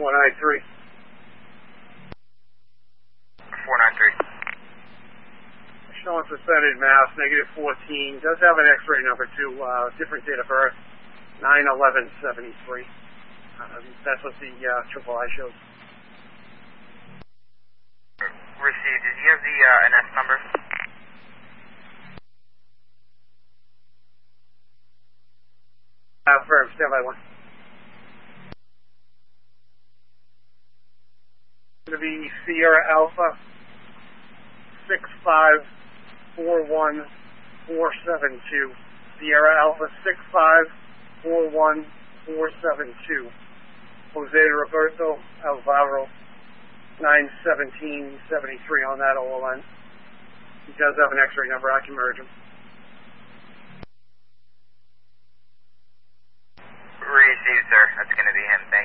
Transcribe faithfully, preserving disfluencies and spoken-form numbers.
four nine three. four nine three. Showing suspended mass, negative fourteen. Does have an X-ray number too, uh, different date of birth, nine eleven seventy-three. Uh, that's what the uh, triple I shows. Received. Did you have the uh, N S number? Uh, firm, stand by one. It's going to be Sierra Alpha six five four one four seven two. Sierra Alpha six five four one four seven two. Jose Roberto Alvaro nine seventeen seventy-three on that O L N. He does have an X-ray number. I can merge him. Received, sir. That's going to be him. Thank you.